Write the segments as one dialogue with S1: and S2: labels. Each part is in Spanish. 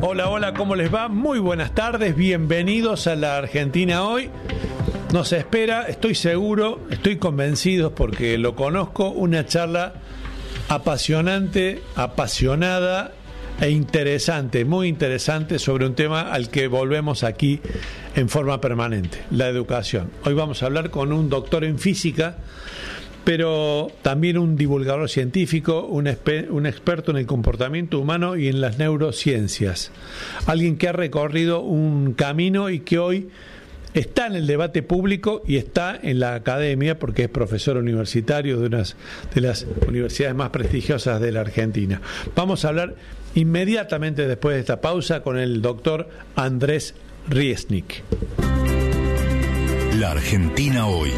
S1: Hola, hola, ¿cómo les va? Muy buenas tardes, bienvenidos a la Argentina Hoy. Nos espera, estoy seguro, estoy convencido porque lo conozco, una charla apasionante, apasionada e interesante, muy interesante sobre un tema al que volvemos aquí en forma permanente, la educación. Hoy vamos a hablar con un doctor en física, pero también un divulgador científico, un experto en el comportamiento humano y en las neurociencias. Alguien que ha recorrido un camino y que hoy está en el debate público y está en la academia porque es profesor universitario de una de las universidades más prestigiosas de la Argentina. Vamos a hablar inmediatamente después de esta pausa con el doctor Andrés Riesnik.
S2: La Argentina Hoy.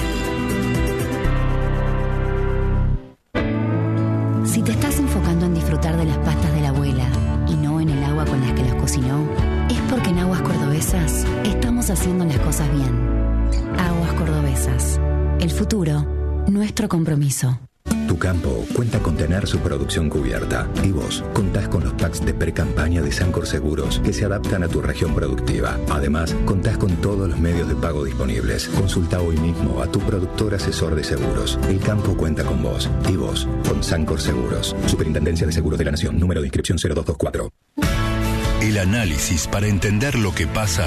S3: Si te estás enfocando en disfrutar de las pastas de la abuela y no en el agua con las que las cocinó, es porque en Aguas Cordobesas estamos haciendo las cosas bien. Aguas Cordobesas. El futuro, nuestro compromiso.
S4: Tu campo cuenta con tener su producción cubierta y vos contás con los packs de pre-campaña de Sancor Seguros que se adaptan a tu región productiva. Además, contás con todos los medios de pago disponibles. Consulta hoy mismo a tu productor asesor de seguros. El campo cuenta con vos y vos con Sancor Seguros. Superintendencia de Seguros de la Nación. Número de inscripción 0224.
S2: El análisis para entender lo que pasa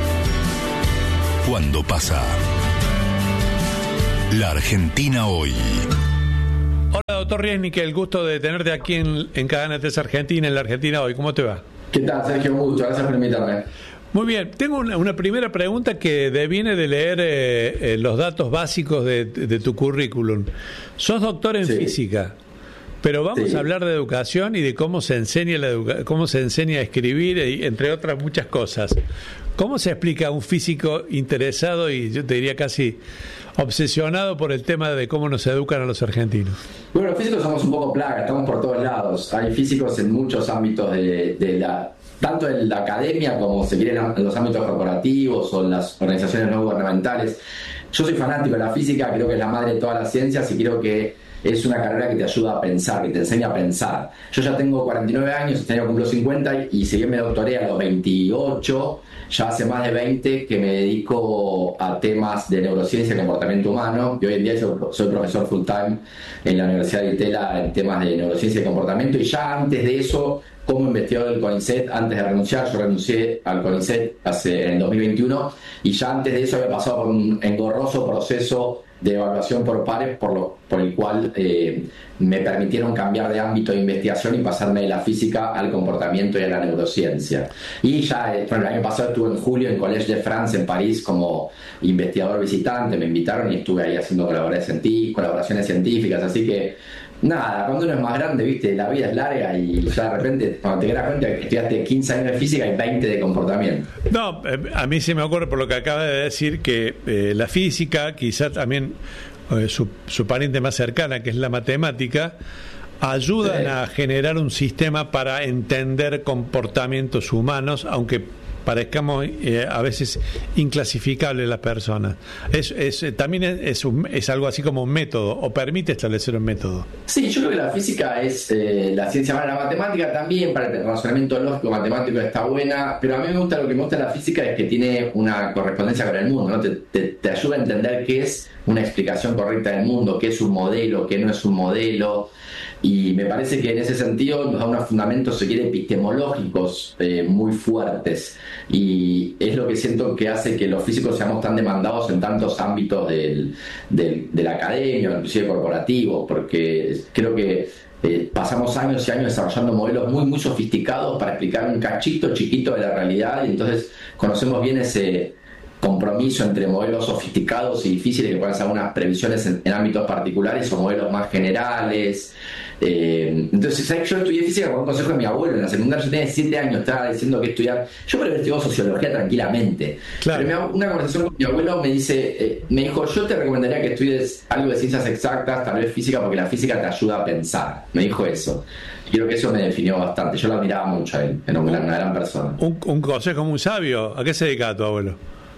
S2: cuando pasa. La Argentina Hoy.
S1: Hola, doctor Riesnik, el gusto de tenerte aquí en Cadena 3 Argentina, en la Argentina Hoy. ¿Cómo te va?
S5: ¿Qué tal, Sergio? Un gusto, gracias por invitarme.
S1: Muy bien, tengo una primera pregunta que deviene de leer los datos básicos de tu currículum. Sos doctor en física, pero vamos a hablar de educación y de cómo se enseña cómo se enseña a escribir, entre otras muchas cosas. ¿Cómo se explica a un físico interesado y yo te diría casi obsesionado por el tema de cómo nos educan a los argentinos?
S5: Bueno, los físicos somos un poco plaga, estamos por todos lados. Hay físicos en muchos ámbitos tanto en la academia como se quiere en los ámbitos corporativos o en las organizaciones no gubernamentales. Yo soy fanático de la física, creo que es la madre de todas las ciencias y creo que es una carrera que te ayuda a pensar, que te enseña a pensar. Yo ya tengo 49 años, este año cumplo 50 y si bien me doctoré a los 28, ya hace más de 20 que me dedico a temas de neurociencia y comportamiento humano y hoy en día soy profesor full time en la Universidad de Itela en temas de neurociencia y comportamiento y ya antes de eso como investigador del CONICET, antes de renunciar, yo renuncié al CONICET en el 2021 y ya antes de eso había pasado por un engorroso proceso de evaluación por pares por el cual me permitieron cambiar de ámbito de investigación y pasarme de la física al comportamiento y a la neurociencia. Y ya el año pasado estuve en julio en Collège de France en París como investigador visitante, me invitaron y estuve ahí haciendo colaboraciones científicas, así que nada, cuando uno es más grande, viste, la vida es larga y ya de repente cuando te das cuenta que estudiaste 15 años de física y 20 de comportamiento.
S1: No, a mí se me ocurre por lo que acaba de decir que la física, quizá también su pariente más cercana, que es la matemática, ayudan a generar un sistema para entender comportamientos humanos, aunque parezcamos a veces inclasificables las personas. También es algo así como un método, o permite establecer un método.
S5: Sí, yo creo que la física es la ciencia más, la matemática también, para el razonamiento lógico matemático está buena, pero a mí lo que me gusta de la física es que tiene una correspondencia con el mundo, ¿no? Te ayuda a entender qué es una explicación correcta del mundo, qué es un modelo, qué no es un modelo. Y me parece que en ese sentido nos da unos fundamentos, se quiere, epistemológicos muy fuertes y es lo que siento que hace que los físicos seamos tan demandados en tantos ámbitos de la academia, inclusive corporativo, porque creo que pasamos años y años desarrollando modelos muy, muy sofisticados para explicar un cachito chiquito de la realidad y entonces conocemos bien ese compromiso entre modelos sofisticados y difíciles que pueden hacer algunas previsiones en ámbitos particulares o modelos más generales. Entonces, ¿sabes? Yo estudié física con un consejo de mi abuelo en la secundaria. Yo tenía 17 años, estaba diciendo que estudiar. Yo podría haber estudiado sociología tranquilamente. Claro. Pero una conversación con mi abuelo me dijo, yo te recomendaría que estudies algo de ciencias exactas, tal vez física, porque la física te ayuda a pensar. Me dijo eso. Y creo que eso me definió bastante. Yo lo admiraba mucho a él, era una gran persona.
S1: Un consejo muy sabio. ¿A qué se dedica tu abuelo?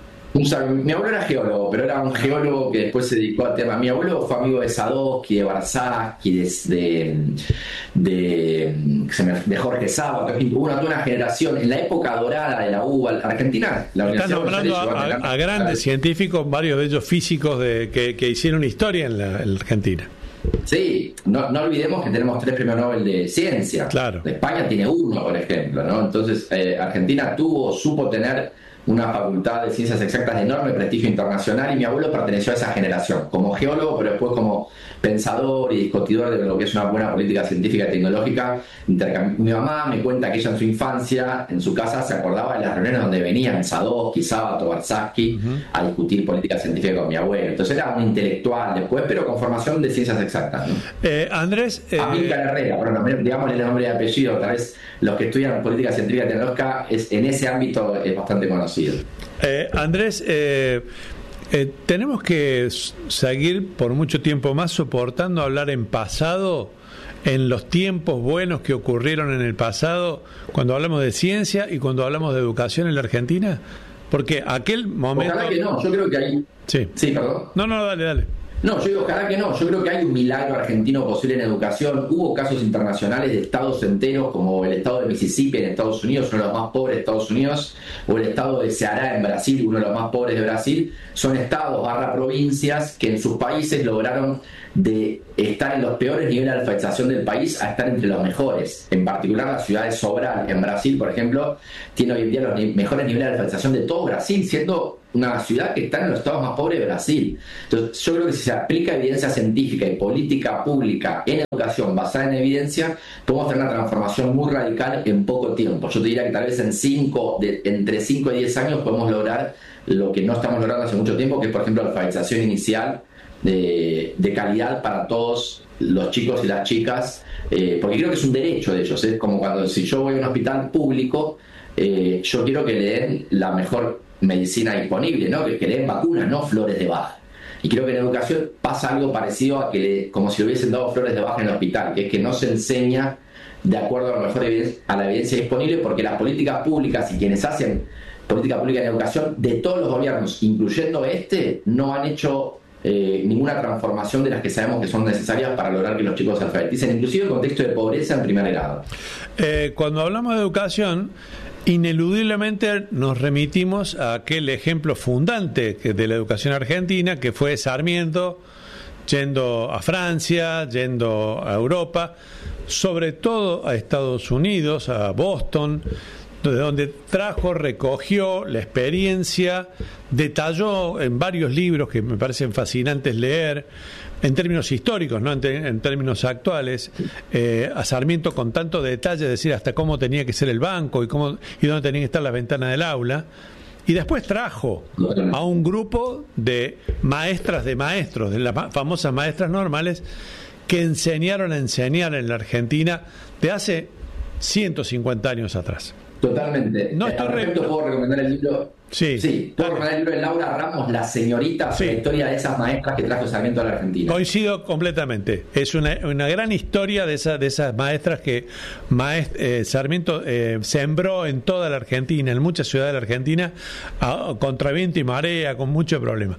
S5: Mi abuelo era geólogo, pero era un geólogo que después se dedicó a temas. Mi abuelo fue amigo de Sadowski, de Barsaski, de Jorge Sábato. Hubo toda una generación en la época dorada de la UBA, Argentina.
S1: Están nombrando a grandes científicos, varios de ellos físicos que hicieron historia en la Argentina.
S5: Sí, no olvidemos que tenemos 3 premios Nobel de ciencia.
S1: Claro.
S5: España tiene 1, por ejemplo, ¿no? Entonces, Argentina supo tener una facultad de ciencias exactas de enorme prestigio internacional, y mi abuelo perteneció a esa generación, como geólogo, pero después como pensador y discutidor de lo que es una buena política científica y tecnológica. Mi mamá me cuenta que ella en su infancia, en su casa, se acordaba de las reuniones donde venían Sadowski, Sábato, Barsatsky a discutir política científica con mi abuelo. Entonces era un intelectual después, pero con formación de ciencias exactas, ¿no?
S1: Andrés...
S5: Amílcar Herrera, bueno, digamos el nombre y apellido, tal vez los que estudian política científica y tecnológica en ese ámbito es bastante conocido.
S1: Andrés, tenemos que seguir por mucho tiempo más soportando hablar en pasado, en los tiempos buenos que ocurrieron en el pasado, cuando hablamos de ciencia y cuando hablamos de educación en la Argentina, porque aquel momento...
S5: Ojalá que no, yo creo que hay... Sí, perdón.
S1: No, dale.
S5: No, yo digo, ojalá que no. Yo creo que hay un milagro argentino posible en educación. Hubo casos internacionales de estados enteros, como el estado de Mississippi en Estados Unidos, uno de los más pobres de Estados Unidos, o el estado de Ceará en Brasil, uno de los más pobres de Brasil. Son estados provincias que en sus países lograron de estar en los peores niveles de alfabetización del país a estar entre los mejores. En particular la ciudad de Sobral, en Brasil, por ejemplo, tiene hoy en día los mejores niveles de alfabetización de todo Brasil, siendo una ciudad que está en los estados más pobres de Brasil. Entonces, yo creo que si se aplica evidencia científica y política pública en educación basada en evidencia, podemos tener una transformación muy radical en poco tiempo. Yo te diría que tal vez entre 5 y 10 años podemos lograr lo que no estamos logrando hace mucho tiempo, que es, por ejemplo, alfabetización inicial de calidad para todos los chicos y las chicas, porque creo que es un derecho de ellos. Es como si yo voy a un hospital público, yo quiero que le den la mejor medicina disponible, ¿no? Que le den vacunas, no flores de Bach. Y creo que en educación pasa algo parecido a como si le hubiesen dado flores de Bach en el hospital, que es que no se enseña de acuerdo a la evidencia disponible, porque las políticas públicas y quienes hacen política pública en educación de todos los gobiernos, incluyendo no han hecho ninguna transformación de las que sabemos que son necesarias para lograr que los chicos se alfabeticen, inclusive en contexto de pobreza en primer grado.
S1: Cuando hablamos de educación, ineludiblemente nos remitimos a aquel ejemplo fundante de la educación argentina, que fue Sarmiento, yendo a Francia, yendo a Europa, sobre todo a Estados Unidos, a Boston, de donde recogió la experiencia, detalló en varios libros que me parecen fascinantes leer, en términos históricos, no en términos actuales, a Sarmiento con tanto detalle, decir hasta cómo tenía que ser el banco y dónde tenía que estar la ventana del aula. Y después trajo a un grupo de maestras de maestros, de las famosas maestras normales, que enseñaron a enseñar en la Argentina de hace 150 años atrás.
S5: Totalmente. ¿Puedo recomendar el libro?
S1: Sí.
S5: Puedo recomendar el libro de Laura Ramos, La Señorita, la historia de esas maestras que trajo Sarmiento a la Argentina.
S1: Coincido completamente. Es una gran historia de esas maestras que Sarmiento sembró en toda la Argentina, en muchas ciudades de la Argentina, contra viento y marea, con mucho problema.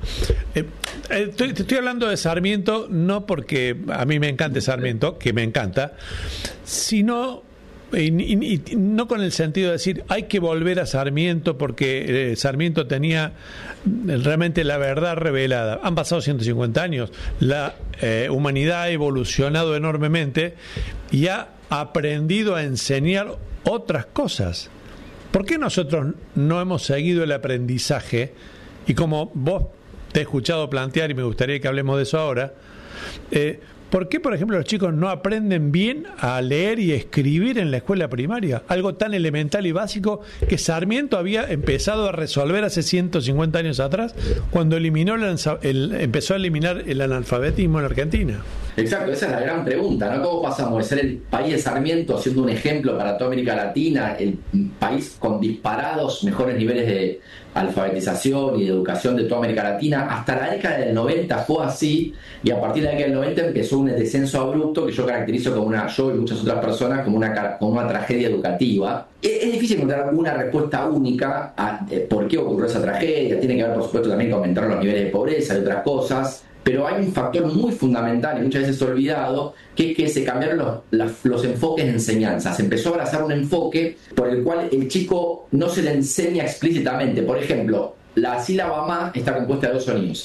S1: Te estoy hablando de Sarmiento no porque a mí me encante Sarmiento, que me encanta, sino... Y no con el sentido de decir hay que volver a Sarmiento porque Sarmiento tenía realmente la verdad revelada. Han pasado 150 años, la humanidad ha evolucionado enormemente y ha aprendido a enseñar otras cosas. ¿Por qué nosotros no hemos seguido el aprendizaje? Y como vos te he escuchado plantear, y me gustaría que hablemos de eso ahora, ¿por qué, por ejemplo, los chicos no aprenden bien a leer y escribir en la escuela primaria? Algo tan elemental y básico que Sarmiento había empezado a resolver hace 150 años atrás, cuando empezó a eliminar el analfabetismo en Argentina.
S5: Exacto, esa es la gran pregunta, ¿no? ¿Cómo pasamos de ser el país de Sarmiento, siendo un ejemplo para toda América Latina, el país con disparados mejores niveles de alfabetización y de educación de toda América Latina, hasta la década del 90 fue así, y a partir de la década del 90 empezó un descenso abrupto que yo caracterizo yo y muchas otras personas como una tragedia educativa? Es difícil encontrar una respuesta única a por qué ocurrió esa tragedia. Tiene que ver, por supuesto, también con aumentaron los niveles de pobreza y otras cosas. pero hay un factor muy fundamental y muchas veces olvidado, que es que se cambiaron los enfoques de enseñanza. Se empezó a abrazar un enfoque por el cual el chico no se le enseña explícitamente. Por ejemplo, la sílaba ma está compuesta de 2 sonidos,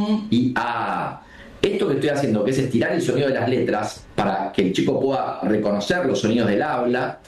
S5: y a. Esto que estoy haciendo, que es estirar el sonido de las letras para que el chico pueda reconocer los sonidos del habla,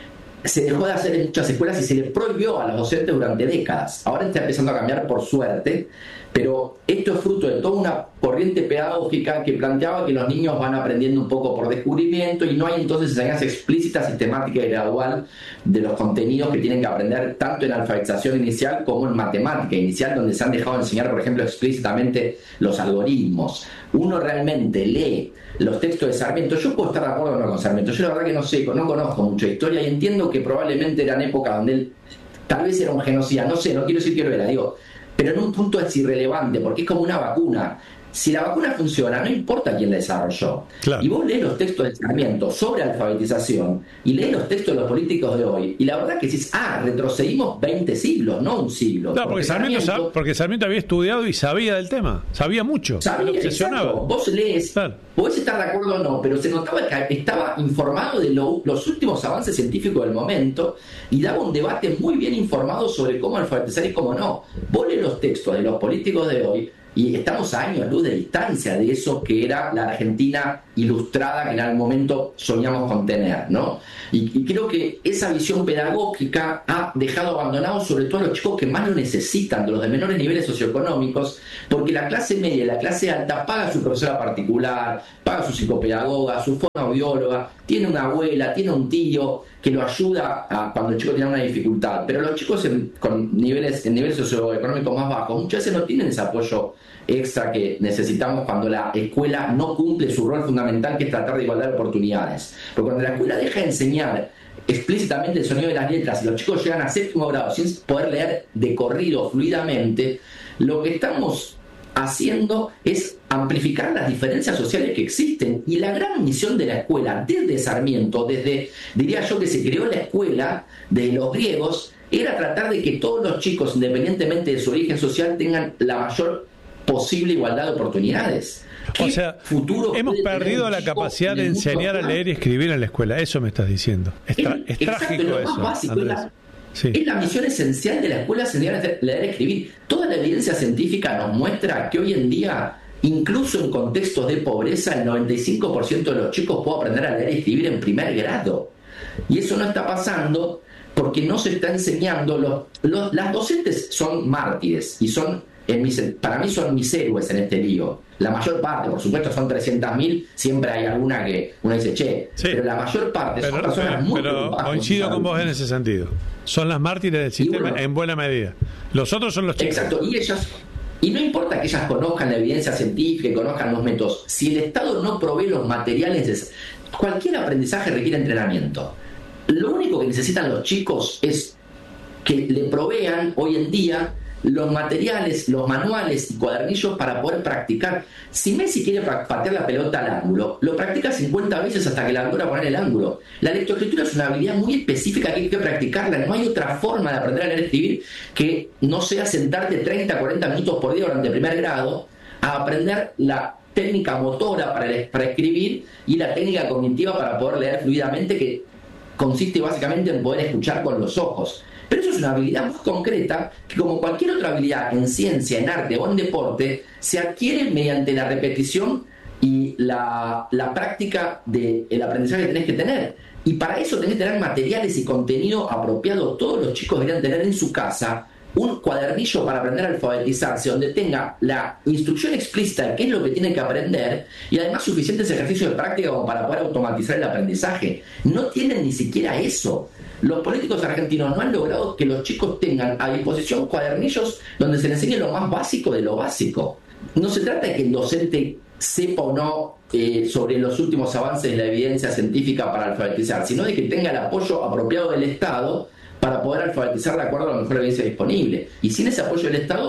S5: se dejó de hacer en muchas escuelas y se le prohibió a los docentes durante décadas. Ahora está empezando a cambiar, por suerte, pero esto es fruto de toda una corriente pedagógica que planteaba que los niños van aprendiendo un poco por descubrimiento y no hay entonces enseñanza explícita, sistemática y gradual de los contenidos que tienen que aprender tanto en alfabetización inicial como en matemática inicial, donde se han dejado de enseñar, por ejemplo, explícitamente los algoritmos. Uno realmente lee los textos de Sarmiento. Yo puedo estar de acuerdo o no con Sarmiento, yo la verdad que no conozco mucha historia y entiendo que probablemente eran épocas donde él tal vez era un genocida, no sé, no quiero decir que lo era, digo, pero en un punto es irrelevante porque es como una vacuna. Si la vacuna funciona, no importa quién la desarrolló.
S1: Claro.
S5: Y vos lees los textos de Sarmiento sobre alfabetización y lees los textos de los políticos de hoy y la verdad que decís, retrocedimos 20 siglos, no un siglo.
S1: No, porque Sarmiento había estudiado y sabía del tema, sabía mucho,
S5: sabía,
S1: lo obsesionaba.
S5: Exacto. Vos lees,
S1: claro.
S5: Podés estar de acuerdo o no, pero se notaba que estaba informado de los últimos avances científicos del momento y daba un debate muy bien informado sobre cómo alfabetizar y cómo no. Vos lees los textos de los políticos de hoy y estamos a años luz de distancia de eso que era la Argentina ilustrada que en algún momento soñamos con tener, ¿no? Y creo que esa visión pedagógica ha dejado abandonados sobre todo a los chicos que más lo necesitan, de los de menores niveles socioeconómicos, porque la clase media y la clase alta paga su profesora particular, paga su psicopedagoga, su fonoaudióloga, tiene una abuela, tiene un tío que lo ayuda cuando el chico tiene una dificultad, pero los chicos en niveles socioeconómicos más bajos muchas veces no tienen ese apoyo extra que necesitamos cuando la escuela no cumple su rol fundamental, que es tratar de igualdad de oportunidades. Porque cuando la escuela deja de enseñar explícitamente el sonido de las letras y los chicos llegan a 7º grado sin poder leer de corrido fluidamente, lo que estamos haciendo es amplificar las diferencias sociales que existen. Y la gran misión de la escuela desde Sarmiento, diría yo que se creó la escuela de los griegos, era tratar de que todos los chicos, independientemente de su origen social, tengan la mayor posible igualdad de oportunidades.
S1: O sea, hemos perdido la capacidad de enseñar a leer y escribir en la escuela. Eso me estás diciendo. Es trágico eso,
S5: básico,
S1: Andrés.
S5: Es la misión esencial de la escuela, enseñar a leer y escribir. Toda la evidencia científica nos muestra que hoy en día, incluso en contextos de pobreza, el 95% de los chicos puede aprender a leer y escribir en primer grado. Y eso no está pasando porque no se está enseñando. Las docentes son mártires y para mí son mis héroes en este lío. La mayor parte, por supuesto, son 300.000, siempre hay alguna que uno dice, sí, pero la mayor parte son personas muy preocupadas.
S1: Pero coincido con vos en ese sentido. Son las mártires del sistema, en buena medida. Los otros son los chicos.
S5: Exacto, y no importa que ellas conozcan la evidencia científica, que conozcan los métodos, si el Estado no provee los materiales, cualquier aprendizaje requiere entrenamiento. Lo único que necesitan los chicos es que le provean hoy en día los materiales, los manuales y cuadernillos para poder practicar. Si Messi quiere patear la pelota al ángulo, lo practica 50 veces hasta que la logra poner el ángulo. La lectoescritura es una habilidad muy específica que hay que practicarla. No hay otra forma de aprender a leer y escribir que no sea sentarte 30, 40 minutos por día durante el primer grado a aprender la técnica motora para escribir y la técnica cognitiva para poder leer fluidamente, que consiste básicamente en poder escuchar con los ojos. Pero eso es una habilidad muy concreta que, como cualquier otra habilidad en ciencia, en arte o en deporte, se adquiere mediante la repetición y la práctica del aprendizaje que tenés que tener. Y para eso tenés que tener materiales y contenido apropiado. Todos los chicos deberían tener en su casa un cuadernillo para aprender a alfabetizarse, donde tenga la instrucción explícita de qué es lo que tienen que aprender y además suficientes ejercicios de práctica como para poder automatizar el aprendizaje. No tienen ni siquiera eso. Los políticos argentinos no han logrado que los chicos tengan a disposición cuadernillos donde se les enseñe lo más básico de lo básico. No se trata de que el docente sepa o no sobre los últimos avances de la evidencia científica para alfabetizar, sino de que tenga el apoyo apropiado del Estado para poder alfabetizar de acuerdo a la mejor evidencia disponible. Y sin ese apoyo del Estado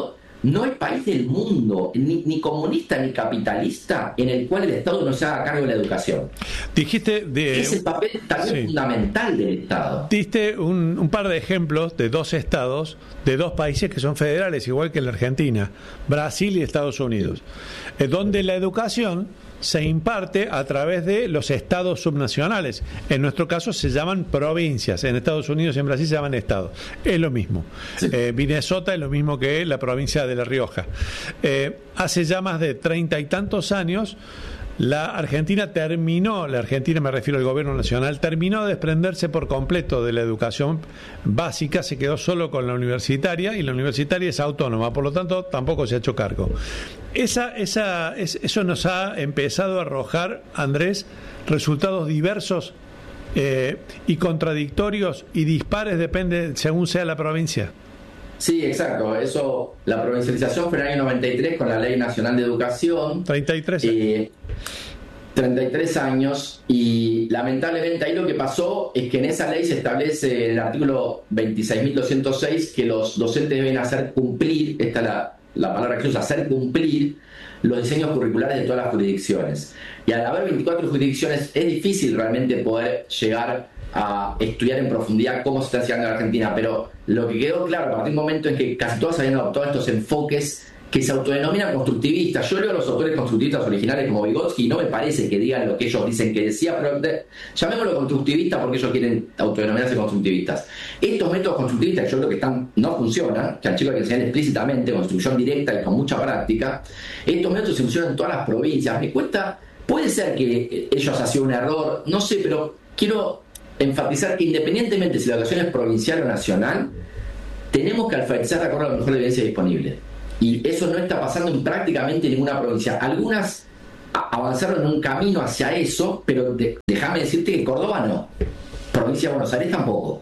S5: no hay país del mundo, ni comunista ni capitalista, en el cual el Estado no se haga cargo de la educación.
S1: Dijiste
S5: es el papel también fundamental del Estado.
S1: Diste un par de ejemplos de dos estados, de dos países que son federales, igual que la Argentina, Brasil y Estados Unidos, donde la educación se imparte a través de los estados subnacionales. En nuestro caso se llaman provincias. En Estados Unidos y en Brasil se llaman estados. Es lo mismo. Sí. Minnesota es lo mismo que la provincia de La Rioja. Hace ya más de 30 y tantos años, la Argentina me refiero al gobierno nacional, terminó de desprenderse por completo de la educación básica, se quedó solo con la universitaria, y la universitaria es autónoma, por lo tanto tampoco se ha hecho cargo. Eso nos ha empezado a arrojar, Andrés, resultados diversos y contradictorios y dispares, depende según sea la provincia.
S5: Sí, exacto. Eso, la provincialización fue en el año 93 con la Ley Nacional de Educación.
S1: 33 años.
S5: 33 años, y lamentablemente ahí lo que pasó es que en esa ley se establece en el artículo 26.206 que los docentes deben hacer cumplir, esta es la palabra que se usa, hacer cumplir los diseños curriculares de todas las jurisdicciones. Y al haber 24 jurisdicciones es difícil realmente poder llegar a estudiar en profundidad cómo se está haciendo en Argentina, pero lo que quedó claro a partir de un momento es que casi todos habían adoptado estos enfoques que se autodenominan constructivistas. Yo leo a los autores constructivistas originales como Vygotsky y no me parece que digan lo que ellos dicen que decía, pero llamémoslo constructivista porque ellos quieren autodenominarse constructivistas. Estos métodos constructivistas, yo creo que no funcionan, que al chico hay que enseñar explícitamente, con instrucción directa y con mucha práctica. Estos métodos se funcionan en todas las provincias. Me cuesta, puede ser que ellos hacían un error, no sé, pero quiero enfatizar que independientemente si la educación es provincial o nacional, tenemos que alfabetizar de acuerdo a la mejor evidencia disponible. Y eso no está pasando en prácticamente ninguna provincia. Algunas avanzaron en un camino hacia eso, pero déjame decirte que Córdoba no. Provincia de Buenos Aires tampoco.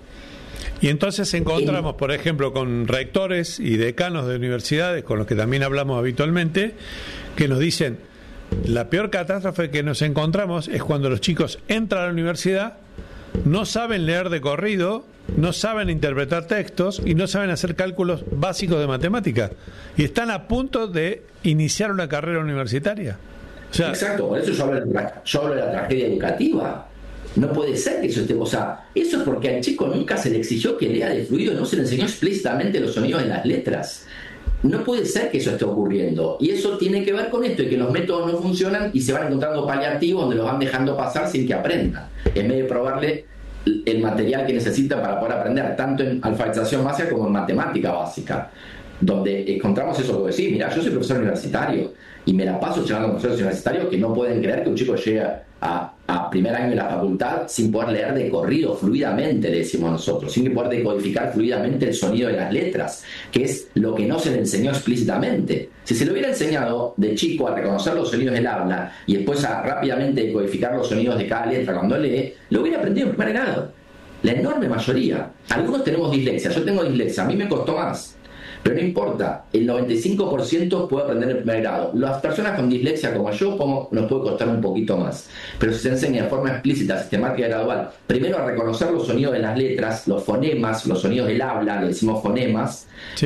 S1: Y entonces encontramos, por ejemplo, con rectores y decanos de universidades, con los que también hablamos habitualmente, que nos dicen, la peor catástrofe que nos encontramos es cuando los chicos entran a la universidad, no saben leer de corrido, no saben interpretar textos y no saben hacer cálculos básicos de matemática, y están a punto de iniciar una carrera universitaria. O sea,
S5: exacto, por eso yo hablo de la tragedia educativa. No puede ser que eso esté, o sea, eso es porque al chico nunca se le exigió que lea de fluido, no se le enseñó explícitamente los sonidos de las letras. No puede ser que eso esté ocurriendo, y eso tiene que ver con esto, de que los métodos no funcionan y se van encontrando paliativos donde los van dejando pasar sin que aprendan, en vez de probarle el material que necesitan para poder aprender, tanto en alfabetización básica como en matemática básica, donde encontramos eso que decís. Mira, yo soy profesor universitario y me la paso charlando con profesores universitarios que no pueden creer que un chico llegue a primer año de la facultad sin poder leer de corrido fluidamente, le decimos nosotros, sin poder decodificar fluidamente el sonido de las letras, que es lo que no se le enseñó explícitamente. Si se le hubiera enseñado de chico a reconocer los sonidos del habla y después a rápidamente decodificar los sonidos de cada letra cuando lee, lo hubiera aprendido en primer grado. La enorme mayoría. Algunos tenemos dislexia, yo tengo dislexia, a mí me costó más. Pero no importa, el 95% puede aprender en primer grado. Las personas con dislexia como yo nos puede costar un poquito más. Pero si se enseña de forma explícita, sistemática y gradual, primero a reconocer los sonidos de las letras, los fonemas, los sonidos del habla, le decimos fonemas, sí.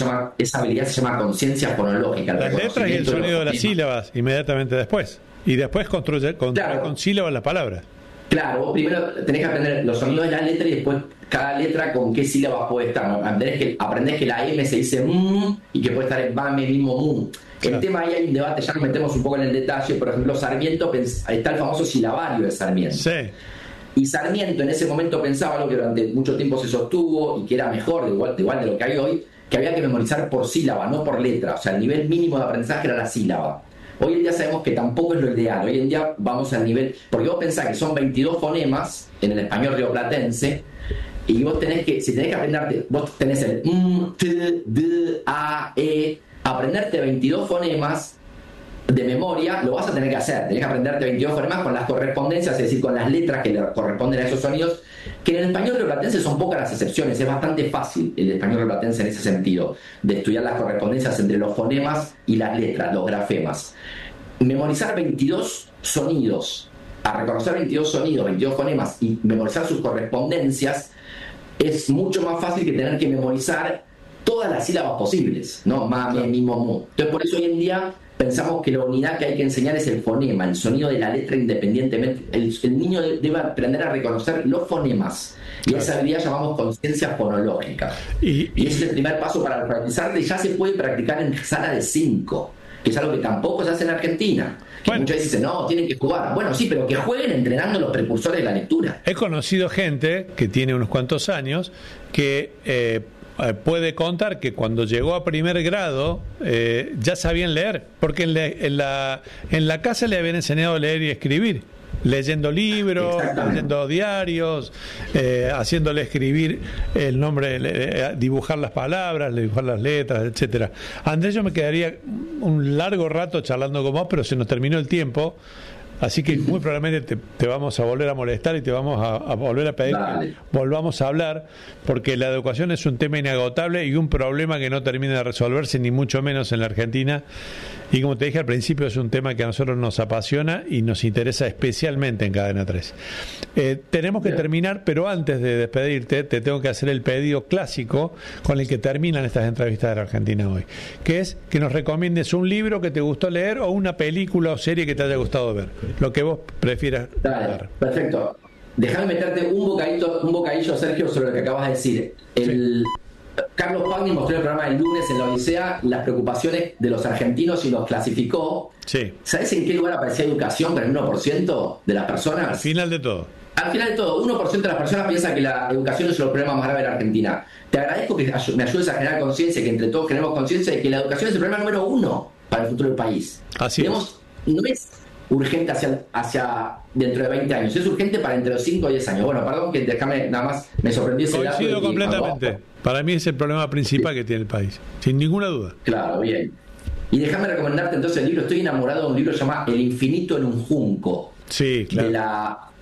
S5: Esa habilidad se llama conciencia fonológica.
S1: Las letras y el sonido de las sílabas inmediatamente después. Y después construir con sílabas las palabras.
S5: Claro, vos primero tenés que aprender los sonidos de la letra y después cada letra con qué sílabas puede estar. Aprendés que la M se dice y que puede estar en bame, mismo mu. Claro. El tema ahí hay un debate, ya nos metemos un poco en el detalle. Por ejemplo, Sarmiento, está el famoso silabario de Sarmiento.
S1: Sí.
S5: Y Sarmiento en ese momento pensaba algo que durante mucho tiempo se sostuvo y que era mejor, igual de lo que hay hoy, que había que memorizar por sílaba, no por letra. O sea, el nivel mínimo de aprendizaje era la sílaba. Hoy en día sabemos que tampoco es lo ideal. Hoy en día vamos al nivel, porque vos pensás que son 22 fonemas en el español rioplatense, y vos tenés que aprenderte, vos tenés el t, d, a, e, aprenderte 22 fonemas de memoria, lo vas a tener que hacer. Tenés que aprenderte 22 fonemas con las correspondencias, es decir, con las letras que le corresponden a esos sonidos, que en el español rioplatense son pocas las excepciones. Es bastante fácil el español rioplatense en ese sentido, de estudiar las correspondencias entre los fonemas y las letras, los grafemas. Memorizar 22 sonidos, a reconocer 22 sonidos, 22 fonemas y memorizar sus correspondencias es mucho más fácil que tener que memorizar todas las sílabas posibles, ¿no? Ma, me, mi, mo, mu. Entonces, por eso hoy en día pensamos que la unidad que hay que enseñar es el fonema, el sonido de la letra independientemente. El niño debe aprender a reconocer los fonemas. Y esa habilidad llamamos conciencia fonológica. Y ese es el primer paso para alfabetizarte. Ya se puede practicar en sala de 5, que es algo que tampoco se hace en Argentina. Bueno, muchas veces dicen, no, tienen que jugar. Bueno, sí, pero que jueguen entrenando los precursores de la lectura.
S1: He conocido gente que tiene unos cuantos años que puede contar que cuando llegó a primer grado ya sabían leer, porque en la casa le habían enseñado a leer y escribir, leyendo libros, leyendo diarios, haciéndole escribir el nombre, dibujar las palabras, dibujar las letras, etcétera. Andrés, yo me quedaría un largo rato charlando con vos, pero se nos terminó el tiempo. Así que muy probablemente te vamos a volver a molestar y te vamos a volver a pedir que volvamos a hablar, porque la educación es un tema inagotable y un problema que no termina de resolverse, ni mucho menos en la Argentina. Y como te dije al principio, es un tema que a nosotros nos apasiona y nos interesa especialmente en Cadena 3. Tenemos que terminar, pero antes de despedirte, te tengo que hacer el pedido clásico con el que terminan estas entrevistas de la Argentina hoy, que es que nos recomiendes un libro que te gustó leer o una película o serie que te haya gustado ver, lo que vos prefieras.
S5: Dale, perfecto. Déjame meterte un bocadillo, Sergio, sobre lo que acabas de decir. Carlos Pagni mostró en el programa del lunes en la Odisea las preocupaciones de los argentinos y los clasificó.
S1: Sí.
S5: ¿Sabes en qué lugar aparecía educación con el 1% de las personas?
S1: Al final de todo.
S5: Al final de todo, 1% de las personas piensa que la educación es el problema más grave de la Argentina. Te agradezco que me ayudes a generar conciencia, que entre todos generemos conciencia de que la educación es el problema número 1 para el futuro del país.
S1: Así es.
S5: No es urgente hacia dentro de 20 años, es urgente para entre los 5 y 10 años. Bueno, perdón que déjame, nada más me sorprendió ese dato.
S1: Coincido completamente. Para mí es el problema principal que tiene el país, sin ninguna duda.
S5: Claro, bien. Y déjame recomendarte entonces el libro. Estoy enamorado de un libro que se llama El infinito en un junco.
S1: Sí, claro.